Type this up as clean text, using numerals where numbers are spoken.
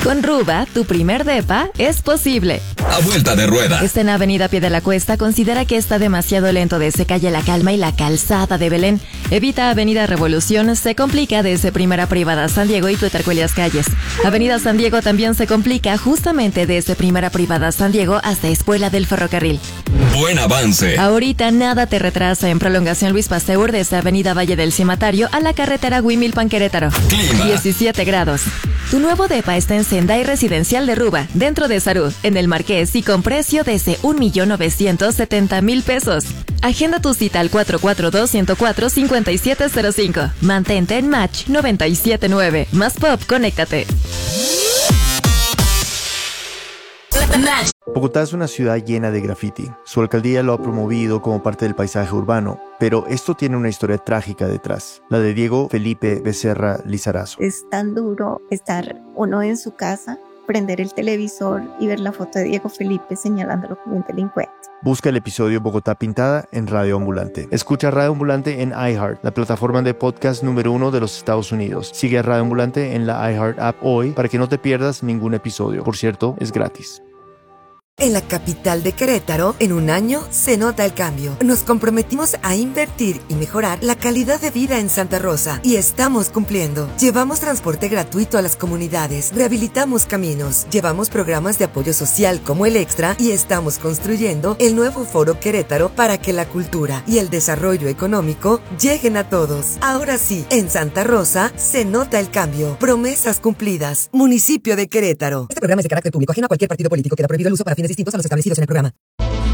Con Ruba, tu primer depa es posible. A vuelta de rueda. Está en Avenida Pie de la Cuesta. Considera que está demasiado lento desde Calle La Calma y la Calzada de Belén. Evita Avenida Revolución. Se complica desde Primera Privada San Diego y Plutarco Calles. Avenida San Diego también se complica justamente desde Primera Privada San Diego hasta Espuela del Ferrocarril. Buen avance. Ahorita nada te retrasa en Prolongación Luis Pasteur desde Avenida Valle del Cimatario a la carretera Huimilpan Querétaro. Clima. 17 grados. Tu nuevo depa está en Sendai Residencial de Ruba, dentro de Sarud, en el Marqués y con precio desde 1,970,000 pesos. Agenda tu cita al 442-104-5705. Mantente en Match 97.9. Más Pop, conéctate. Bogotá es una ciudad llena de graffiti. Su alcaldía lo ha promovido como parte del paisaje urbano, pero esto tiene una historia trágica detrás, la de Diego Felipe Becerra Lizarazo. Es tan duro estar uno en su casa, prender el televisor y ver la foto de Diego Felipe señalándolo como un delincuente. Busca el episodio Bogotá Pintada en Radio Ambulante. Escucha Radio Ambulante en iHeart, la plataforma de podcast número 1 de los Estados Unidos. Sigue a Radio Ambulante en la iHeart app hoy para que no te pierdas ningún episodio. Por cierto, es gratis. En la capital de Querétaro, en un año, se nota el cambio. Nos comprometimos a invertir y mejorar la calidad de vida en Santa Rosa y estamos cumpliendo. Llevamos transporte gratuito a las comunidades, rehabilitamos caminos, llevamos programas de apoyo social como el Extra y estamos construyendo el nuevo Foro Querétaro para que la cultura y el desarrollo económico lleguen a todos. Ahora sí, en Santa Rosa se nota el cambio. Promesas cumplidas. Municipio de Querétaro. Este programa es de carácter público, ajeno a cualquier partido político. Queda prohibido el uso para fines distintos a los establecidos en el programa.